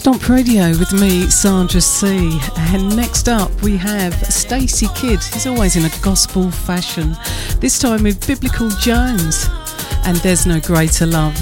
Stomp Radio with me, Sandra C. And next up we have Stacey Kidd. He's always in a gospel fashion, this time with Biblical Jones and There's No Greater Love.